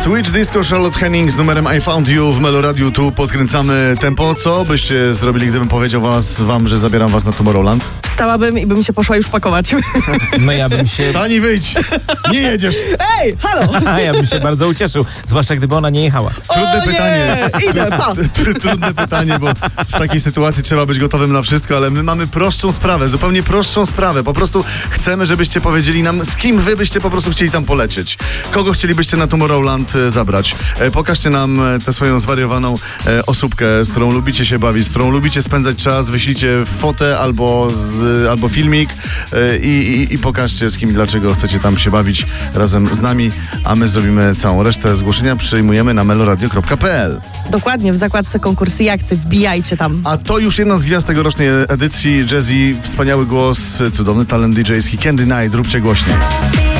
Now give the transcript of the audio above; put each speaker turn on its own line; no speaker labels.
Switch Disco, Charlotte Henning z numerem I Found You w Melo Radio. Tu podkręcamy tempo. Co byście zrobili, gdybym powiedział wam, że zabieram was na Tomorrowland?
Wstałabym i bym się poszła już pakować.
No ja bym się...
Wstań i wyjdź! Nie jedziesz!
Ej, halo!
Ja bym się bardzo ucieszył, zwłaszcza gdyby ona nie jechała.
Trudne pytanie.
Idę, pa.
Trudne pytanie, bo w takiej sytuacji trzeba być gotowym na wszystko, ale my mamy prostszą sprawę, zupełnie prostszą sprawę. Po prostu chcemy, żebyście powiedzieli nam, z kim wy byście po prostu chcieli tam polecieć. Kogo chcielibyście na Tomorrowland zabrać. Pokażcie nam tę swoją zwariowaną osóbkę, z którą lubicie się bawić, z którą lubicie spędzać czas, wyślijcie fotę albo filmik i pokażcie, z kim i dlaczego chcecie tam się bawić razem z nami, a my zrobimy całą resztę. Zgłoszenia przyjmujemy na meloradio.pl.
Dokładnie, w zakładce konkursy i akcje, wbijajcie tam.
A to już jedna z gwiazd tegorocznej edycji. Jazzy, wspaniały głos, cudowny talent DJ-ski. Candy Night, róbcie głośniej.